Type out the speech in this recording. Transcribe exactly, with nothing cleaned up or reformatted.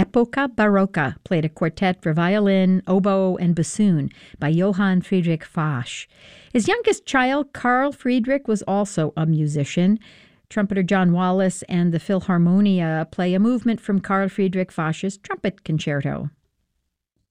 Epoca Barocca, played a quartet for violin, oboe, and bassoon by Johann Friedrich Fasch. His youngest child, Carl Friedrich, was also a musician. Trumpeter John Wallace and the Philharmonia play a movement from Carl Friedrich Fasch's Trumpet Concerto.